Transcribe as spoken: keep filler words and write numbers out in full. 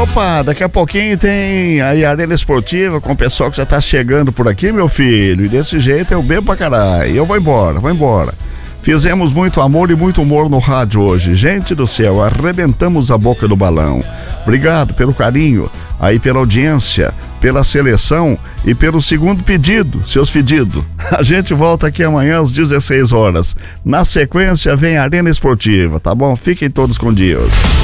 Opa, daqui a pouquinho tem aí a Arena Esportiva com o pessoal que já tá chegando por aqui, meu filho. E desse jeito eu bebo pra caralho. E eu vou embora, vou embora. Fizemos muito amor e muito humor no rádio hoje. Gente do céu, arrebentamos a boca do balão. Obrigado pelo carinho, aí pela audiência, pela seleção e pelo segundo pedido, seus pedidos. A gente volta aqui amanhã às dezesseis horas. Na sequência vem a Arena Esportiva, tá bom? Fiquem todos com Deus.